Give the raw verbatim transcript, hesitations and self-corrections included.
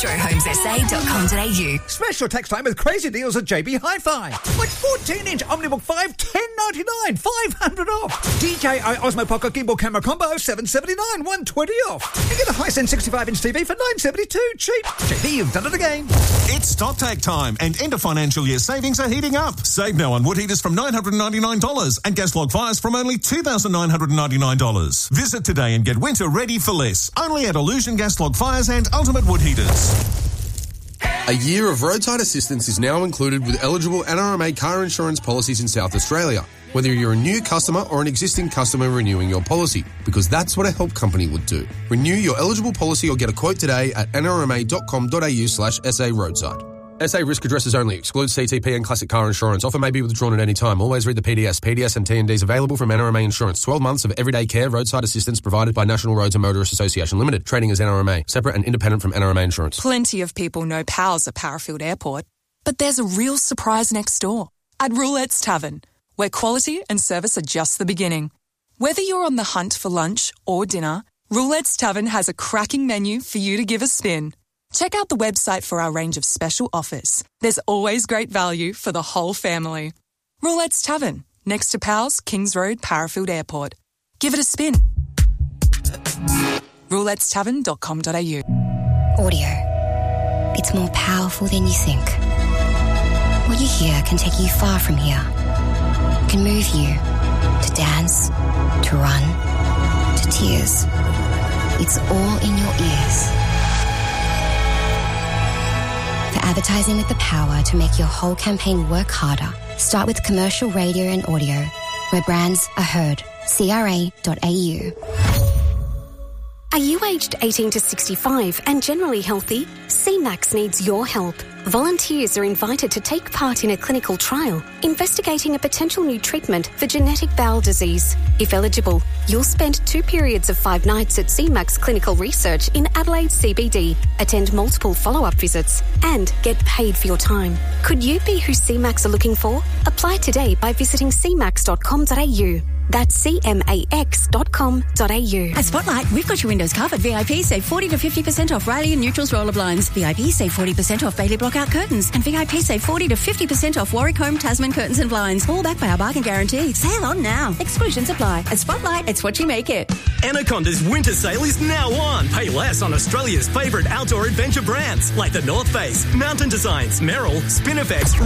metro homes s a dot com dot a u. Special tax time with crazy deals at J B Hi-Fi. Like fourteen inch Omnibook five, ten ninety-nine, five hundred off. D J I Osmo Pocket gimbal camera combo, seven seventy-nine, one twenty off. And get a Hisense sixty-five inch T V for nine seventy-two, cheap. J B, you've done it again. It's stock take time and end of financial year savings are heating up. Save now on wood heaters from nine hundred ninety-nine dollars and gas log fires from only two thousand nine hundred ninety-nine dollars. Visit today and get winter ready for less. Only at Illusion Gas Log Fires and Ultimate Wood Heaters. A year of roadside assistance is now included with eligible N R M A car insurance policies in South Australia, whether you're a new customer or an existing customer renewing your policy, because that's what a help company would do. Renew your eligible policy or get a quote today at n r m a dot com dot a u slash s a roadside. S A risk addresses only. Excludes C T P and classic car insurance. Offer may be withdrawn at any time. Always read the P D S. P D S and T and Ds available from N R M A Insurance. twelve months of everyday care roadside assistance provided by National Roads and Motorists Association Limited. Trading as N R M A. Separate and independent from N R M A Insurance. Plenty of people know Powell's at Parafield Airport. But there's a real surprise next door. At Roulette's Tavern, where quality and service are just the beginning. Whether you're on the hunt for lunch or dinner, Roulette's Tavern has a cracking menu for you to give a spin. Check out the website for our range of special offers. There's always great value for the whole family. Roulette's Tavern, next to Powell's, Kings Road, Parafield Airport. Give it a spin. roulettes tavern dot com dot a u. Audio. It's more powerful than you think. What you hear can take you far from here. It can move you to dance, to run, to tears. It's all in your ears. For advertising with the power to make your whole campaign work harder, start with commercial radio and audio, where brands are heard. c r a dot a u. Are you aged eighteen to sixty-five and generally healthy? C MAX needs your help. Volunteers are invited to take part in a clinical trial investigating a potential new treatment for genetic bowel disease. If eligible, you'll spend two periods of five nights at C MAX Clinical Research in Adelaide C B D, attend multiple follow-up visits, and get paid for your time. Could you be who C MAX are looking for? Apply today by visiting c max dot com dot a u. That's c max dot com dot a u. At Spotlight, we've got your windows covered. V I P save forty to fifty percent off Riley and Neutrals roller blinds. V I P save forty percent off Bailey Blockout curtains. And V I P save forty to fifty percent off Warwick Home Tasman curtains and blinds. All backed by our bargain guarantee. Sale on now. Exclusions apply. At Spotlight, it's what you make it. Anaconda's winter sale is now on. Pay less on Australia's favourite outdoor adventure brands like the North Face, Mountain Designs, Merrill, Spinifex,